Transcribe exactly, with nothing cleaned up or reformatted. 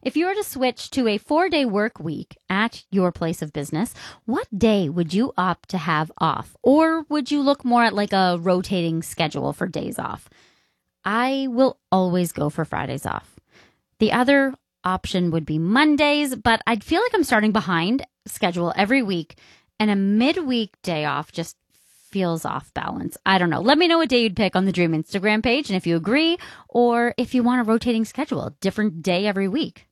If you were to switch to a four-day work week at your place of business, what day would you opt to have off? Or would you look more at like a rotating schedule for days off? I will always go for Fridays off. The other option would be Mondays, but I'd feel like I'm starting behind schedule every week, and a midweek day off just feels off balance. I don't know. Let me know what day you'd pick on the Dream Instagram page, and if you agree, or if you want a rotating schedule, different day every week.